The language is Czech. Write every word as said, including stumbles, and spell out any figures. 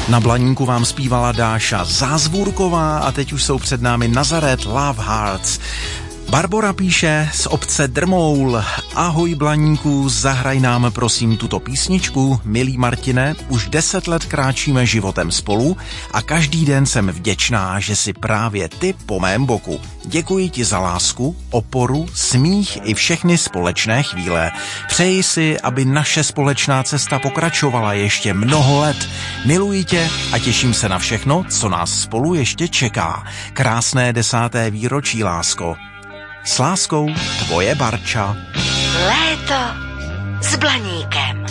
Na Blaníku vám zpívala Dáša Zázvůrková a teď už jsou před námi Nazaret Love Hearts. Barbora píše z obce Drmoul. Ahoj Blaníku, zahraj nám prosím tuto písničku. Milý Martine, už deset let kráčíme životem spolu a každý den jsem vděčná, že jsi právě ty po mém boku. Děkuji ti za lásku, oporu, smích i všechny společné chvíle. Přeji si, aby naše společná cesta pokračovala ještě mnoho let. Miluji tě a těším se na všechno, co nás spolu ještě čeká. Krásné desáté výročí, lásko. S láskou, tvoje Barča. Léto s Blaníkem.